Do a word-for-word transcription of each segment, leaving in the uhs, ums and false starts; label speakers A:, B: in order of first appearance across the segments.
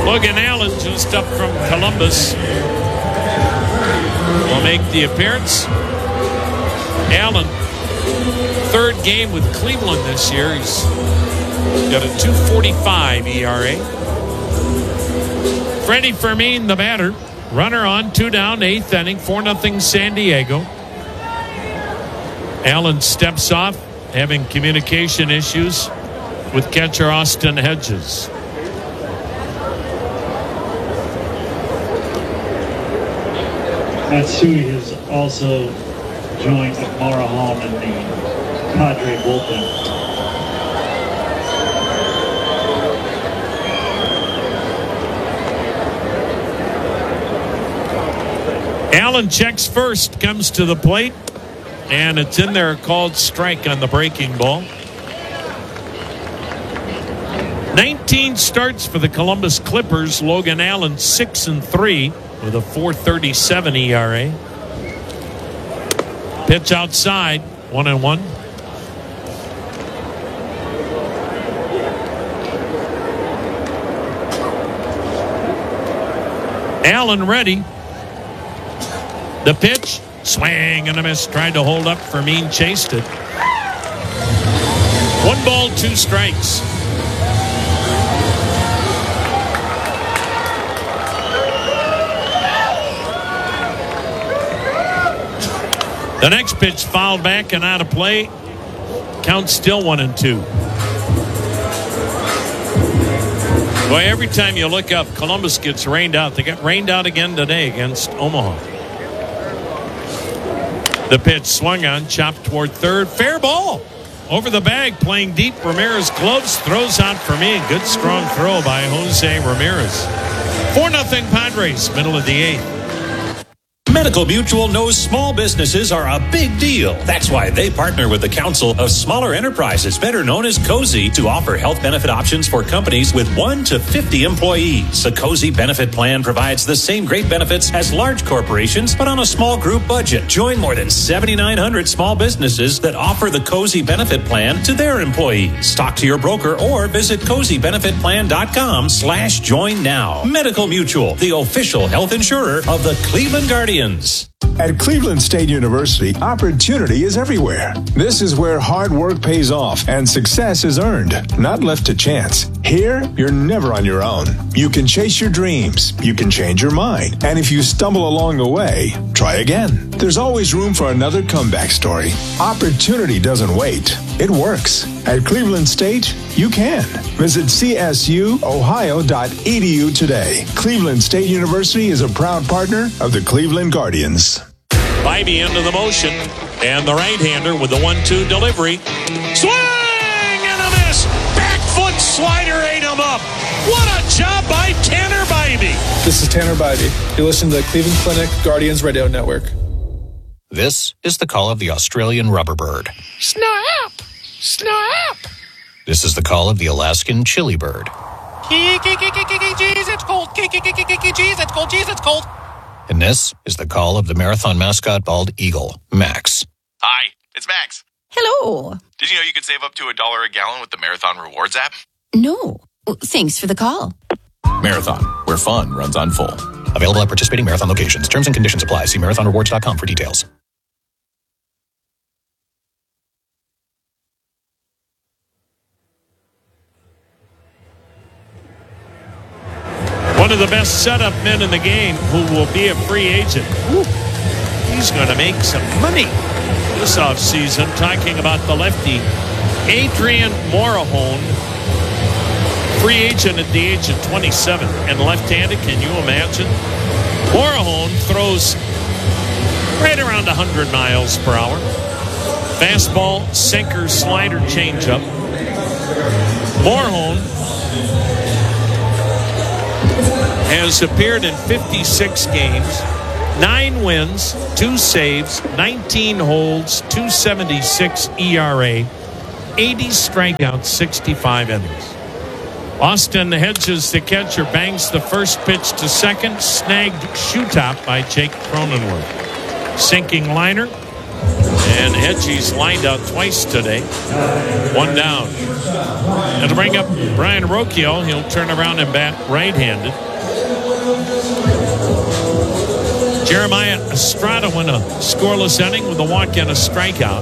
A: Logan Allen, just up from Columbus, will make the appearance. Allen, third game with Cleveland this year. He's got a two forty-five E R A. Freddie Fermin, the batter. Runner on, two down, eighth inning, four nothing San Diego. Allen steps off, having communication issues with catcher Austin Hedges.
B: Matsui has also joined Morejon in the Padre bullpen.
A: Allen checks first, comes to the plate, and it's in there, called strike on the breaking ball. nineteen starts for the Columbus Clippers. Logan Allen six and three with a four thirty-seven E R A. Pitch outside, one and one. Allen ready. The pitch, swing and a miss. Tried to hold up. Fermin chased it. One ball, two strikes. The next pitch fouled back and out of play. Count still one and two. Boy, every time you look up, Columbus gets rained out. They got rained out again today against Omaha. The pitch swung on, chopped toward third. Fair ball. Over the bag, playing deep. Ramirez gloves, throws out for me. Good strong throw by Jose Ramirez. four nothing Padres, middle of the eighth.
C: Medical Mutual knows small businesses are a big deal. That's why they partner with the Council of Smaller Enterprises, better known as COSI, to offer health benefit options for companies with one to fifty employees. The COSI benefit plan provides the same great benefits as large corporations, but on a small group budget. Join more than seventy-nine hundred small businesses that offer the COSI benefit plan to their employees. Talk to your broker or visit cozy benefit plan dot com slash join now. Medical Mutual, the official health insurer of the Cleveland Guardians.
D: At Cleveland State University, opportunity is everywhere. This is where hard work pays off and success is earned, not left to chance. Here, you're never on your own. You can chase your dreams. You can change your mind. And if you stumble along the way, try again. There's always room for another comeback story. Opportunity doesn't wait. It works. At Cleveland State, you can. Visit c s u ohio dot e d u today. Cleveland State University is a proud partner of the Cleveland Guardians.
A: Bybee into the motion, and the right-hander with the one two delivery. Swing and a miss. Back foot slider ate him up. What a job by Tanner Bybee.
E: This is Tanner Bybee. You listen to the Cleveland Clinic Guardians Radio Network.
C: This is the call of the Australian rubberbird.
A: Snap! Snap!
C: This is the call of the Alaskan chili bird.
F: Jeez, it's cold. Jeez, it's cold. Jeez, it's cold.
C: And this is the call of the marathon mascot bald eagle, Max.
G: Hi, it's Max.
H: Hello.
G: Did you know you could save up to a dollar a gallon with the Marathon Rewards app?
H: No. Thanks for the call.
I: Marathon, where fun runs on full.
C: Available at participating Marathon locations. Terms and conditions apply. See marathon rewards dot com for details.
A: One of the best setup men in the game who will be a free agent. Ooh, he's going to make some money this offseason. Talking about the lefty, Adrian Morejon, free agent at the age of twenty-seven and left-handed. Can you imagine? Morejon throws right around one hundred miles per hour. Fastball, sinker, slider, changeup. Morejon has appeared in fifty-six games, nine wins, two saves, nineteen holds, two seventy-six E R A, eighty strikeouts, sixty-five innings. Austin Hedges, the catcher, bangs the first pitch to second, snagged shoe top by Jake Cronenworth. Sinking liner, And Hedgie's lined out twice today. One down. It'll bring up Brian Rocchio. He'll turn around and bat right-handed. Jeremiah Estrada won a scoreless inning with a walk and a strikeout.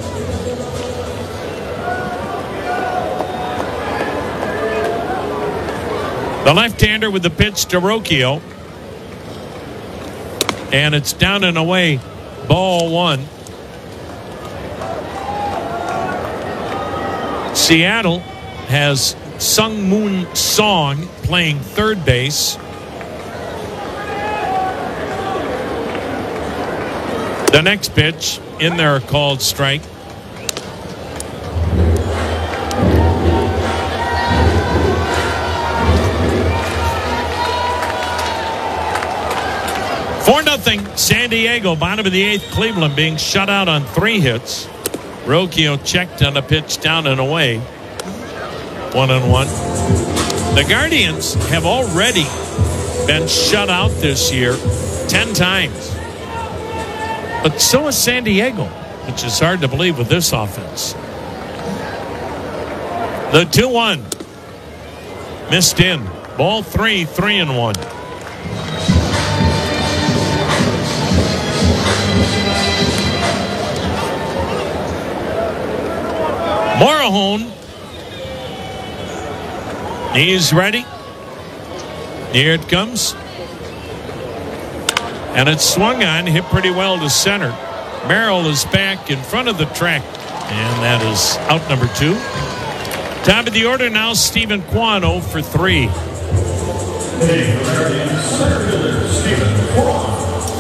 A: The left-hander with the pitch to Rocchio. And it's down and away. Ball one. Seattle has Sung Moon Song playing third base. The next pitch in there, called strike. Four nothing San Diego, bottom of the eighth. Cleveland being shut out on three hits. Rocchio checked on a pitch down and away. One and one. The Guardians have already been shut out this year ten times. But so is San Diego, which is hard to believe with this offense. The two one. Missed in. Ball three, three and one. Morejon. He's ready. Here it comes. And it's swung on, hit pretty well to center. Merrill is back in front of the track. And that is out number two. Top of the order now, Stephen Kwan, oh for three.
J: Stephen Kwan.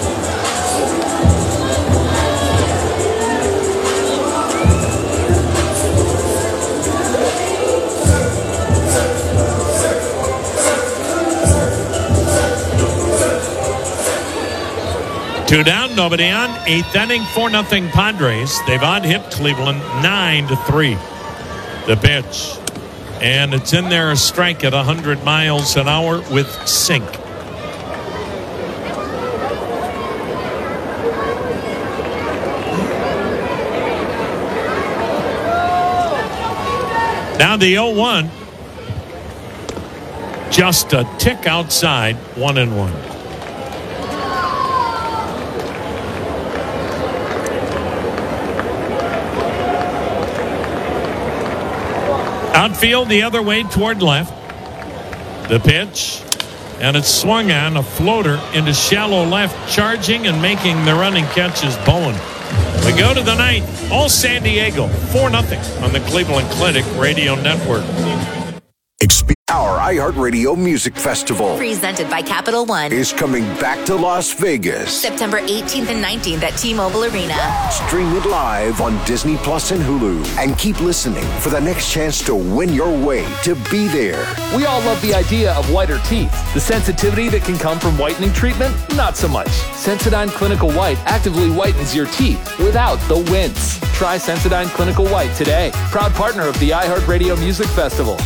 A: Two down, nobody on. Eighth inning, four nothing Padres. They've on-hit Cleveland nine to three. The pitch. And it's in there, a strike at one hundred miles an hour with sink. Now the oh one. Just a tick outside, one and one. Outfield the other way toward left. The pitch. And it's swung on, a floater into shallow left, charging and making the running catch is Bowen. We go to the ninth. All San Diego, four nothing on the Cleveland Clinic Radio Network.
K: Our iHeartRadio Music Festival,
L: presented by Capital One,
K: is coming back to Las Vegas.
L: September eighteenth and nineteenth at T-Mobile Arena.
K: Stream it live on Disney Plus and Hulu. And keep listening for the next chance to win your way to be there.
M: We all love the idea of whiter teeth. The sensitivity that can come from whitening treatment? Not so much. Sensodyne Clinical White actively whitens your teeth without the wince. Try Sensodyne Clinical White today. Proud partner of the iHeartRadio Music Festival.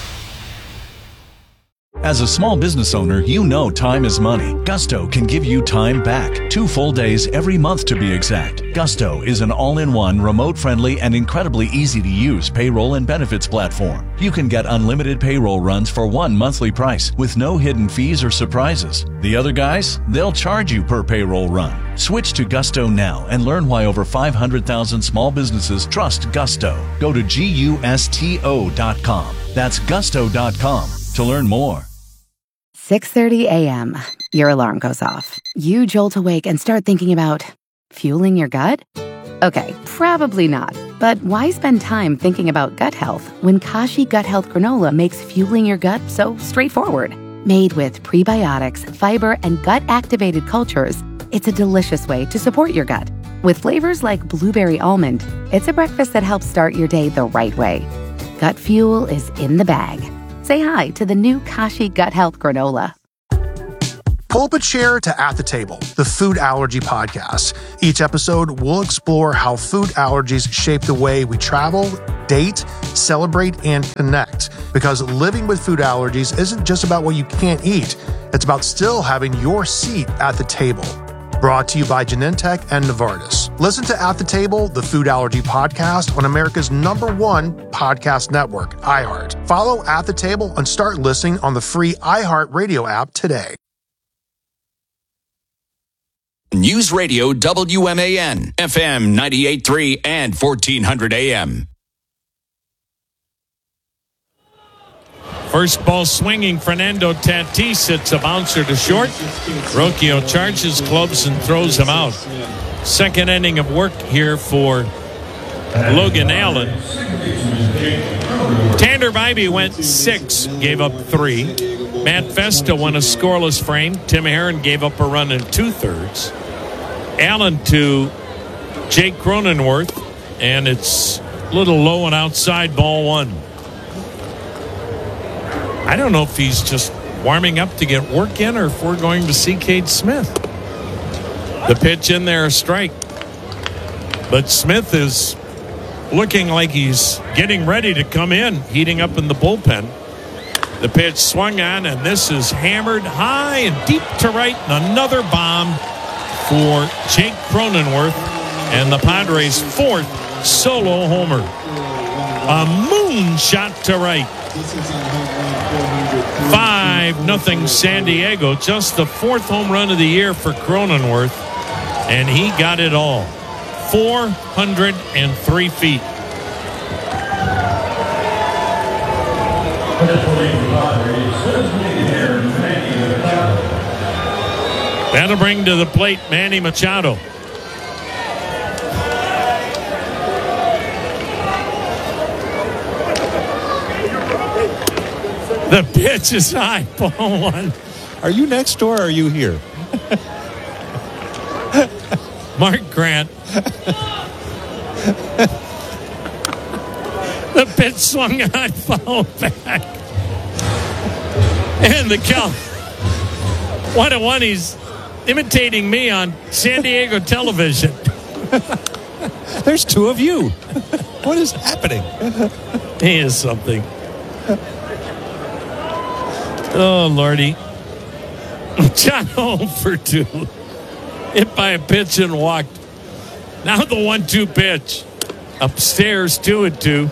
N: As a small business owner, you know time is money. Gusto can give you time back. Two full days every month to be exact. Gusto is an all-in-one, remote-friendly, and incredibly easy-to-use payroll and benefits platform. You can get unlimited payroll runs for one monthly price with no hidden fees or surprises. The other guys, they'll charge you per payroll run. Switch to Gusto now and learn why over five hundred thousand small businesses trust Gusto. Go to gusto dot com. That's gusto dot com to learn more.
O: six thirty a.m. Your alarm goes off. You jolt awake and start thinking about fueling your gut? Okay, probably not. But why spend time thinking about gut health when Kashi Gut Health Granola makes fueling your gut so straightforward? Made with prebiotics, fiber, and gut-activated cultures, it's a delicious way to support your gut. With flavors like blueberry almond, it's a breakfast that helps start your day the right way. Gut fuel is in the bag. Say hi to the new Kashi Gut Health Granola.
P: Pull up a chair to At the Table, the food allergy podcast. Each episode, we'll explore how food allergies shape the way we travel, date, celebrate, and connect. Because living with food allergies isn't just about what you can't eat. It's about still having your seat at the table. Brought to you by Genentech and Novartis. Listen to At the Table, the Food Allergy Podcast on America's number one podcast network, iHeart. Follow At the Table and start listening on the free iHeart Radio app today.
Q: News Radio W M A N, F M ninety-eight point three and fourteen hundred A M.
A: First ball swinging, Fernando Tatis hits a bouncer to short. Rocchio charges, clubs, and throws him out. Second inning of work here for Logan Allen. Tanner Bybee went six, gave up three. Matt Festa won a scoreless frame. Tim Herron gave up a run in two-thirds. Allen to Jake Cronenworth, and it's a little low and outside, ball one. I don't know if he's just warming up to get work in or if we're going to see Cade Smith. The pitch in there, a strike. But Smith is looking like he's getting ready to come in, heating up in the bullpen. The pitch swung on, and this is hammered high and deep to right, and another bomb for Jake Cronenworth, and the Padres' fourth solo homer. A moon shot to right. Five nothing San Diego. Just the fourth home run of the year for Cronenworth, and he got it all. four hundred three feet. That'll bring to the plate Manny Machado. The pitch is high, ball one.
R: Are you next door or are you here?
A: Mark Grant. The pitch swung on, fouled back. And the count. One to one, he's imitating me on San Diego television.
R: There's two of you. What is happening?
A: He is something. Oh, Lordy. John oh for two. Hit by a pitch and walked. Now the one two pitch. Upstairs, two and two.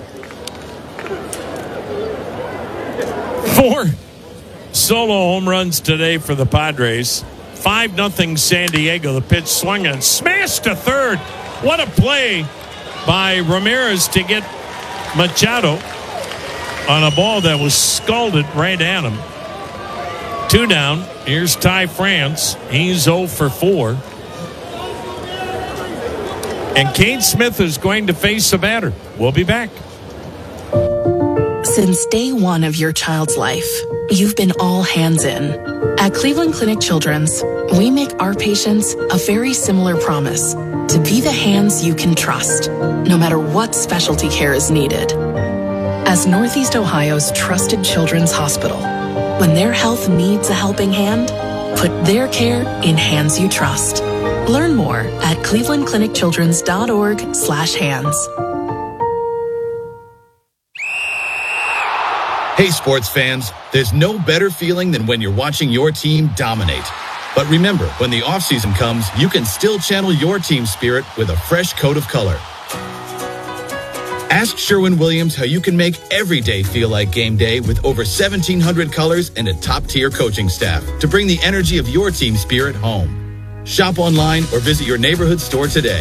A: Four solo home runs today for the Padres. five nothing San Diego. The pitch swung and smashed to third. What a play by Ramirez to get Machado on a ball that was scalded right at him. Two down. Here's Ty France. He's oh for four. And Cade Smith is going to face a batter. We'll be back.
S: Since day one of your child's life, you've been all hands in. At Cleveland Clinic Children's, we make our patients a very similar promise to be the hands you can trust, no matter what specialty care is needed. As Northeast Ohio's trusted children's hospital, when their health needs a helping hand, put their care in hands you trust. Learn more at cleveland clinic children's dot org slash hands.
T: Hey, sports fans, there's no better feeling than when you're watching your team dominate. But remember, when the offseason comes, you can still channel your team spirit with a fresh coat of color. Ask Sherwin-Williams how you can make every day feel like game day with over seventeen hundred colors and a top-tier coaching staff to bring the energy of your team spirit home. Shop online or visit your neighborhood store today.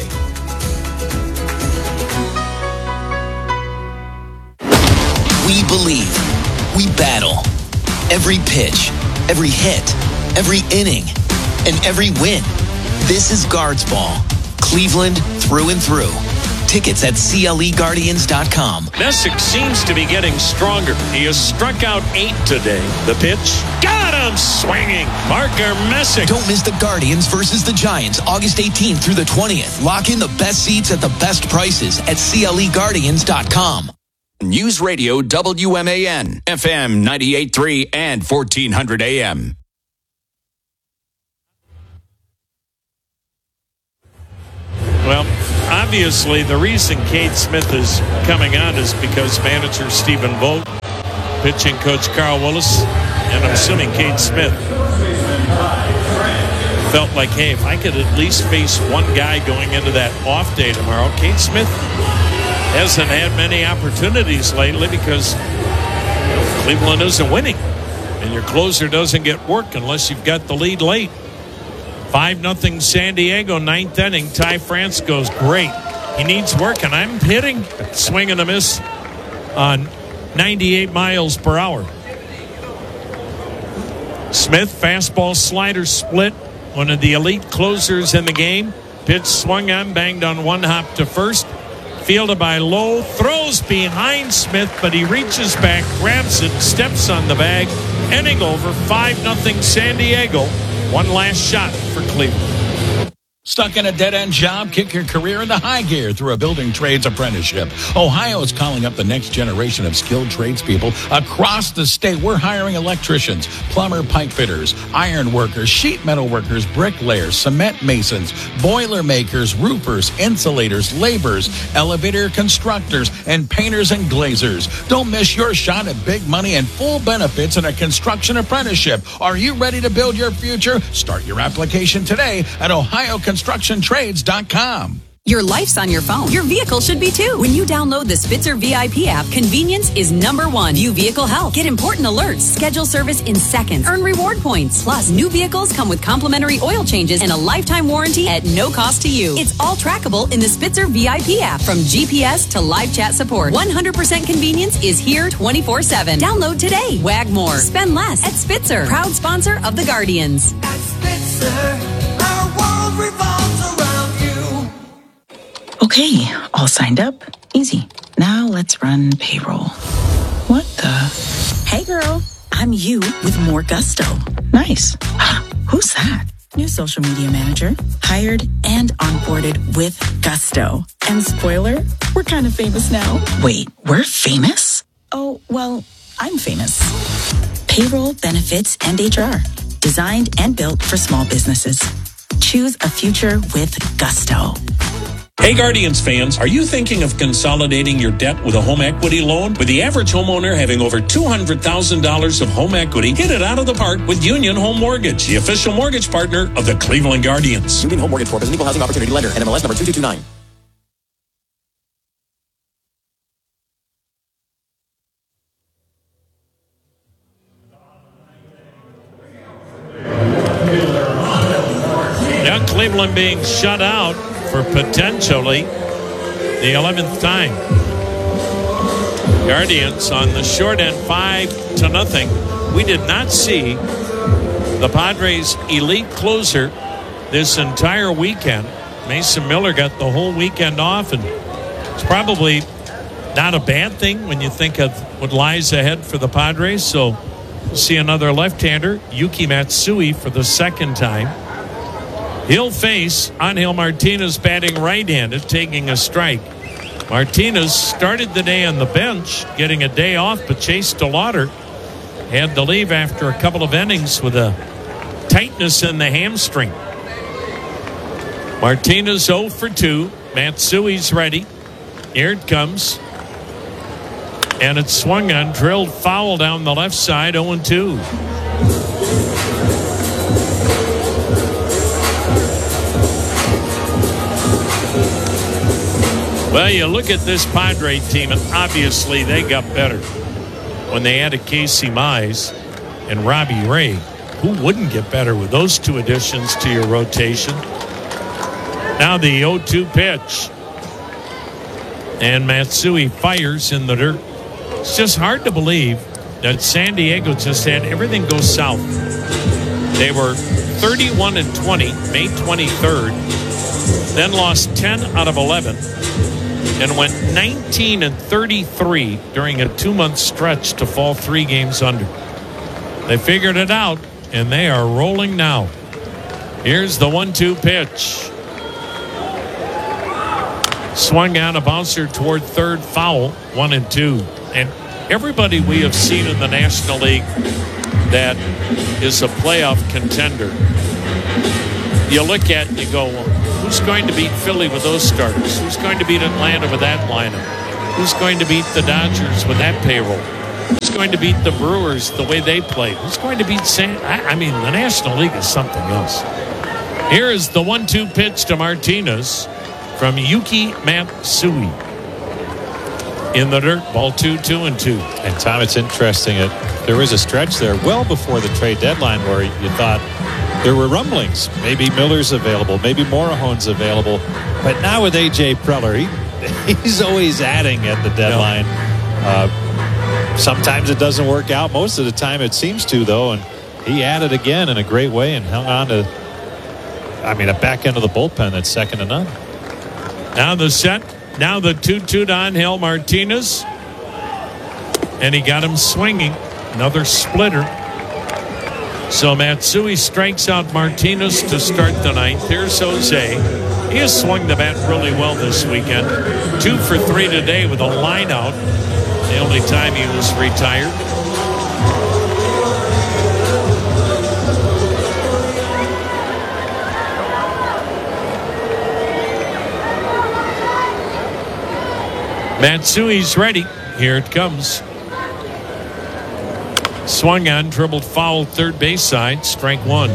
U: We believe. We battle. Every pitch, every hit, every inning, and every win. This is Guards Ball. Cleveland through and through. Tickets at C L E Guardians dot com.
A: Messick seems to be getting stronger. He has struck out eight today. The pitch. Got him swinging. Parker Messick.
U: Don't miss the Guardians versus the Giants August eighteenth through the twentieth. Lock in the best seats at the best prices at C L E Guardians dot com.
Q: News Radio W M A N, F M ninety-eight point three and fourteen hundred A M.
A: Well, obviously, the reason Cade Smith is coming on is because manager Stephen Vogt, pitching coach Carl Willis, and I'm assuming Cade Smith felt like, hey, if I could at least face one guy going into that off day tomorrow. Kate Smith hasn't had many opportunities lately because Cleveland isn't winning. And your closer doesn't get work unless you've got the lead late. five nothing San Diego, ninth inning. Ty France goes, great. He needs work, and I'm hitting, swing and a miss on ninety-eight miles per hour. Smith, fastball slider split. One of the elite closers in the game. Pitch swung on, banged on one hop to first. Fielded by Lowe, throws behind Smith, but he reaches back, grabs it, steps on the bag. Inning over, five nothing San Diego. One last shot for Cleveland.
B: Stuck in a dead-end job? Kick your career into high gear through a building trades apprenticeship. Ohio is calling up the next generation of skilled tradespeople across the state. We're hiring electricians, plumber, pipe fitters, iron workers, sheet metal workers, bricklayers, cement masons, boiler makers, roofers, insulators, laborers, elevator constructors, and painters and glazers. Don't miss your shot at big money and full benefits in a construction apprenticeship. Are you ready to build your future? Start your application today at Ohio Construction Trades dot com.
H: Your life's on your phone. Your vehicle should be too. When you download the Spitzer V I P app, convenience is number one. View vehicle health. Get important alerts. Schedule service in seconds. Earn reward points. Plus, new vehicles come with complimentary oil changes and a lifetime warranty at no cost to you. It's all trackable in the Spitzer V I P app. From G P S to live chat support, one hundred percent convenience is here twenty-four seven. Download today. Wag more. Spend less at Spitzer. Proud sponsor of the Guardians.
V: At Spitzer, our world revolves around you.
W: Okay, all signed up. Easy. Now let's run payroll. What the?
X: Hey girl, I'm you with more gusto.
W: Nice. Who's that?
X: New social media manager, hired and onboarded with gusto. And spoiler, we're kind of famous now.
W: Wait, we're famous?
X: Oh, well, I'm famous. Payroll, benefits, and H R. Designed and built for small businesses. Choose a future with gusto.
C: Hey Guardians fans, are you thinking of consolidating your debt with a home equity loan? With the average homeowner having over two hundred thousand dollars of home equity, get it out of the park with Union Home Mortgage, the official mortgage partner of the Cleveland Guardians.
Y: Union Home Mortgage Corp is an equal housing opportunity lender. N M L S number two two two nine.
A: Now Cleveland being shut out for potentially the eleventh time. Guardians on the short end, five to nothing. We did not see the Padres' elite closer this entire weekend. Mason Miller got the whole weekend off, and it's probably not a bad thing when you think of what lies ahead for the Padres. So we'll see another left-hander, Yuki Matsui, for the second time. He'll face Angel Martinez batting right-handed, taking a strike. Martinez started the day on the bench, getting a day off, but Chase DeLauder had to leave after a couple of innings with a tightness in the hamstring. Martinez oh for two. Matsui's ready. Here it comes. And it's swung on, drilled foul down the left side, oh and two. Well, you look at this Padre team, and obviously they got better when they added Casey Mize and Robbie Ray. Who wouldn't get better with those two additions to your rotation? Now the oh two pitch. And Matsui fires in the dirt. It's just hard to believe that San Diego just had everything go south. They were thirty-one and twenty, May twenty-third, then lost ten out of eleven. And went nineteen and thirty-three during a two-month stretch to fall three games under. They figured it out, and they are rolling now. Here's the one two pitch. Swung on, a bouncer toward third, foul, one and two. And everybody we have seen in the National League that is a playoff contender, you look at and you go, well, who's going to beat Philly with those starters? Who's going to beat Atlanta with that lineup? Who's going to beat the Dodgers with that payroll? Who's going to beat the Brewers the way they played? Who's going to beat San... I, I mean, the National League is something else. Here is the one two pitch to Martinez from Yuki Matsui. In the dirt, ball two, two and two.
D: And Tom, it's interesting. It, there was a stretch there well before the trade deadline where you thought there were rumblings. Maybe Miller's available, maybe Morahone's available. But now with A J Preller, he, he's always adding at the deadline. No. Uh, sometimes it doesn't work out. Most of the time it seems to, though. And he added again in a great way and hung on to, I mean, a back end of the bullpen that's second to none.
A: Now the set. Now the two two to Angel Martinez. And he got him swinging. Another splitter. So Matsui strikes out Martinez to start the ninth. Here's Jose. He has swung the bat really well this weekend. Two for three today with a line out. The only time he was retired. Matsui's ready. Here it comes. Swung on, dribbled foul third base side, strike one.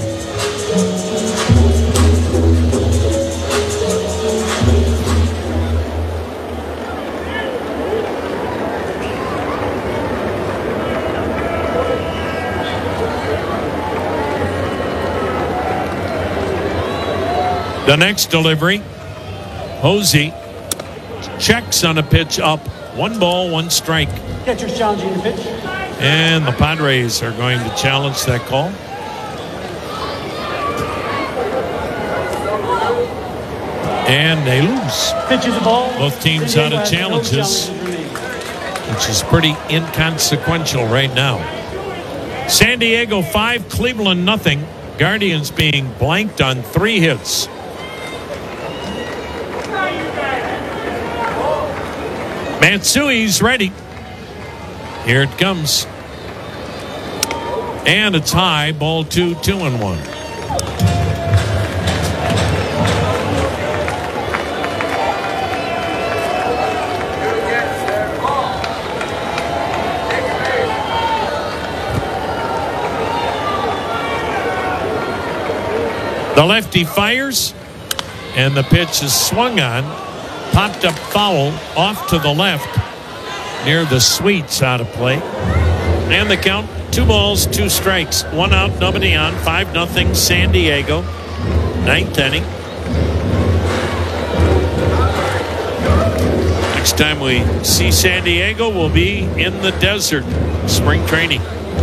A: The next delivery, Hosey checks on a pitch up. One ball, one strike.
E: Catcher's challenging the pitch.
A: And the Padres are going to challenge that call. And they lose.
E: Pitch is a ball.
A: Both teams out of challenges, which is pretty inconsequential right now. San Diego five, Cleveland nothing. Guardians being blanked on three hits. Matsui's ready. Here it comes. And it's high. Ball two, two and one. The lefty fires, and the pitch is swung on. Popped up foul off to the left near the Sweets, out of play. And the count, two balls, two strikes. One out, nobody on. Five nothing San Diego. Ninth inning. Next time we see San Diego will be in the desert. Spring training.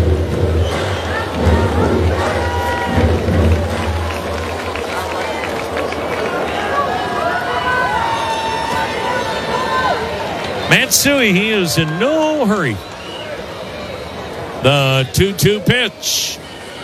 A: Matsui, he is in no hurry. The two two pitch.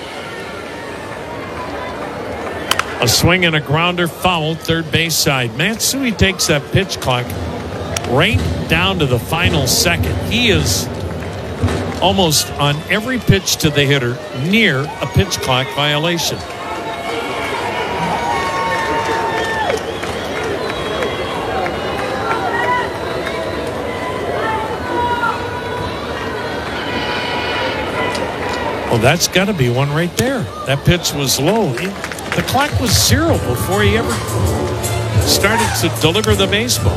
A: A swing and a grounder foul third base side. Matsui takes that pitch clock right down to the final second. He is almost on every pitch to the hitter near a pitch clock violation. Well, that's got to be one right there. That pitch was low. The clock was zero before he ever started to deliver the baseball.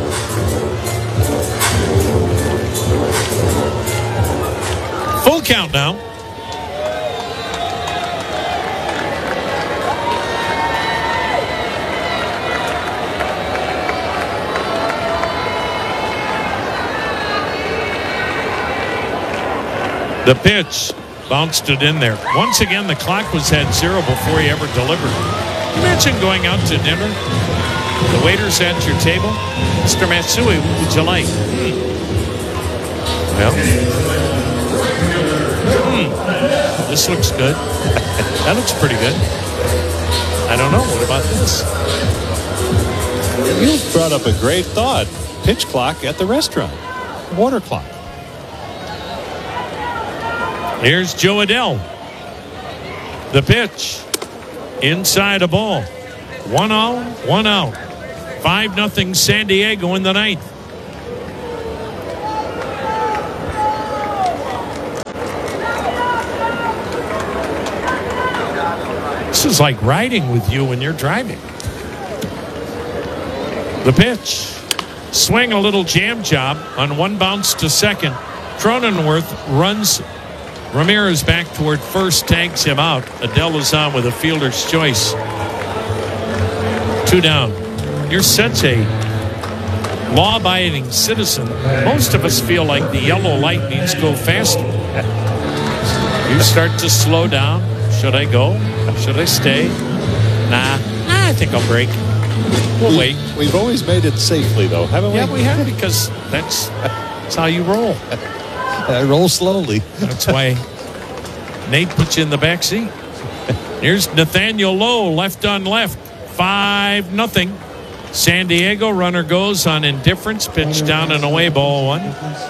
A: Full count now. The pitch. Bounced it in there. Once again, the clock was at zero before he ever delivered. Imagine going out to dinner. The waiter's at your table. Mister Matsui, what would you like? Hmm. Well, hmm. This looks good. That looks pretty good. I don't know. What about this?
D: You brought up a great thought. Pitch clock at the restaurant. Water clock.
A: Here's Joe Adell. The pitch. Inside a ball. One out, one out. Five nothing San Diego in the ninth. This is like riding with you when you're driving. The pitch. Swing a little jam job on one bounce to second. Cronenworth runs Ramirez back toward first, tags him out. Adele is on with a fielder's choice. Two down. You're such a law-abiding citizen. Most of us feel like the yellow light means go faster. You start to slow down. Should I go? Should I stay? Nah, I think I'll break. We'll
D: we,
A: wait.
D: We've always made it safely, though, haven't we?
A: Yeah, we have, because that's, that's how you roll.
D: I roll slowly.
A: That's why Nate puts you in the back seat. Here's Nathaniel Lowe, left on left. Five nothing. San Diego runner goes on indifference. Pitch down and away, ball one.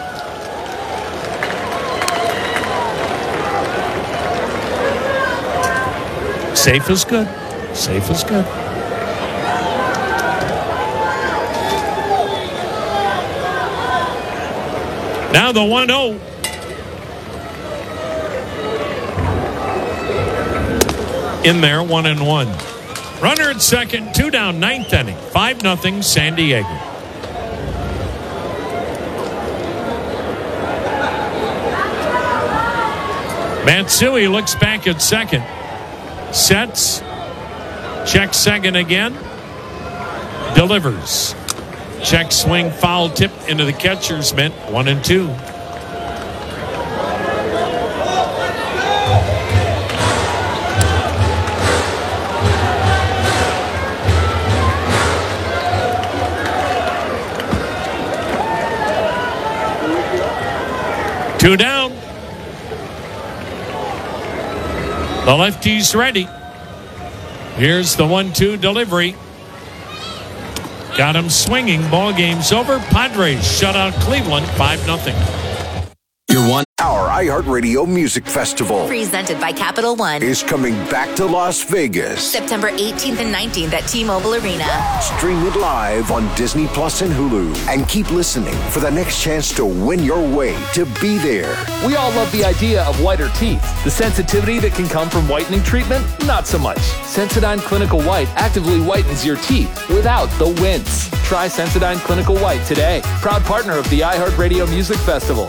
A: Safe is good. Safe is good. Now the one oh. In there, one and one. Runner at second, two down, ninth inning. Five nothing, San Diego. Matsui looks back at second. Sets. Checks second again. Delivers. Check swing, foul tip into the catcher's mitt. One and two. Two down. The lefty's ready. Here's the one two delivery. Got him swinging. Ball game's over. Padres shut out Cleveland five nothing.
K: Your one hour iHeartRadio Music Festival
F: presented by Capital One
K: is coming back to Las Vegas.
F: September eighteenth and nineteenth at T-Mobile Arena.
K: Stream it live on Disney Plus and Hulu. And keep listening for the next chance to win your way to be there.
M: We all love the idea of whiter teeth. The sensitivity that can come from whitening treatment, not so much. Sensodyne Clinical White actively whitens your teeth without the wince. Try Sensodyne Clinical White today. Proud partner of the iHeartRadio Music Festival.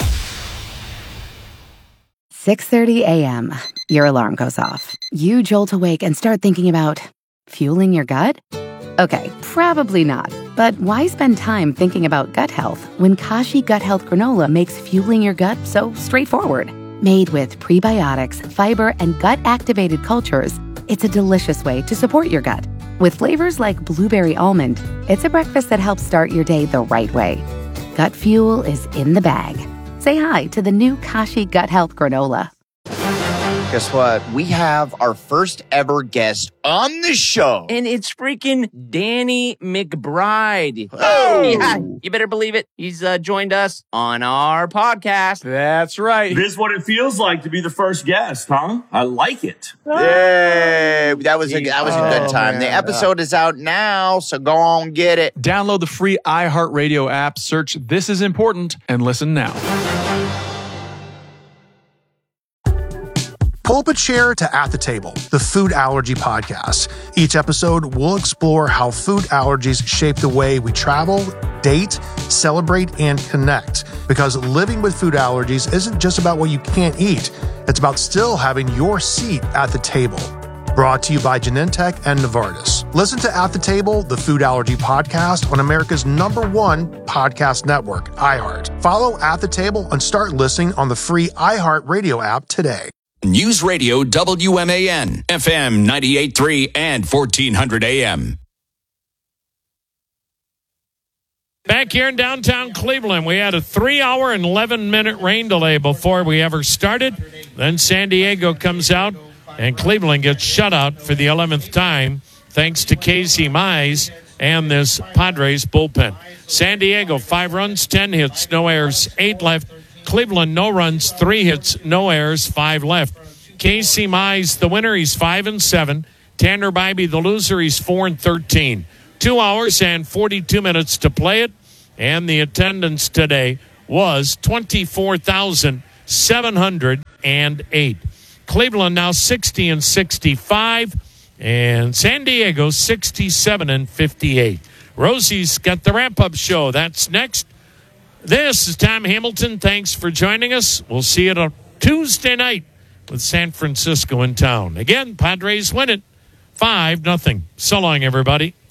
O: six thirty a.m. Your alarm goes off. You jolt awake and start thinking about fueling your gut? Okay, probably not. But why spend time thinking about gut health when Kashi Gut Health Granola makes fueling your gut so straightforward? Made with prebiotics, fiber, and gut-activated cultures, it's a delicious way to support your gut. With flavors like blueberry almond, it's a breakfast that helps start your day the right way. Gut fuel is in the bag. Say hi to the new Kashi Gut Health Granola.
G: Guess what? We have our first ever guest on the show.
I: And it's freaking Danny McBride.
G: Oh!
I: Yeah, you better believe it. He's uh, joined us on our podcast.
J: That's right. This is what it feels like to be the first guest, huh? I like it.
G: Yay! That was a, that was a good
J: Oh,
G: time.
J: man.
G: The episode is out now, so go on get it.
J: Download the free iHeartRadio app, search This Is Important, and listen now.
P: Pull up a chair to At the Table, the food allergy podcast. Each episode, we'll explore how food allergies shape the way we travel, date, celebrate, and connect. Because living with food allergies isn't just about what you can't eat. It's about still having your seat at the table. Brought to you by Genentech and Novartis. Listen to At the Table, the food allergy podcast on America's number one podcast network, iHeart. Follow At the Table and start listening on the free iHeartRadio app today.
Q: News Radio W M A N, F M ninety-eight point three and fourteen hundred A M.
A: Back here in downtown Cleveland, we had a three-hour and eleven-minute rain delay before we ever started. Then San Diego comes out, and Cleveland gets shut out for the eleventh time, thanks to Casey Mize and this Padres bullpen. San Diego, five runs, ten hits, no errors, eight left. Cleveland, no runs, three hits, no errors, five left. Casey Mize, the winner, he's five and seven. Tanner Bybee, the loser, he's four and thirteen. Two hours and forty-two minutes to play it, and the attendance today was twenty-four thousand seven hundred eight. Cleveland now sixty and sixty-five. And San Diego sixty-seven and fifty-eight. Rosie's got the wrap-up show. That's next. This is Tom Hamilton. Thanks for joining us. We'll see you on Tuesday night with San Francisco in town. Again, Padres win it five nothing. So long, everybody.